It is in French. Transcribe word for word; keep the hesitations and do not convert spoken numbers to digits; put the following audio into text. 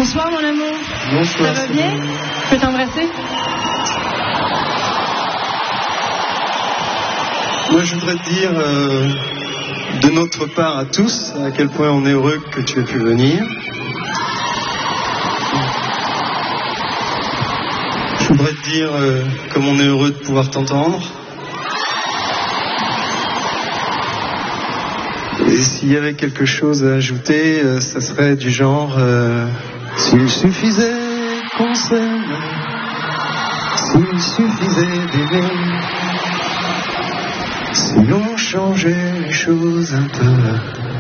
Bonsoir mon amour. Bonsoir. Ça va bien? Je peux t'embrasser? Moi je voudrais te dire euh, de notre part à tous à quel point on est heureux que tu aies pu venir. Je voudrais te dire euh, comme on est heureux de pouvoir t'entendre. Et s'il y avait quelque chose à ajouter, euh, ça serait du genre euh, s'il suffisait qu'on s'aime, s'il suffisait d'aimer, si l'on changeait les choses un peu.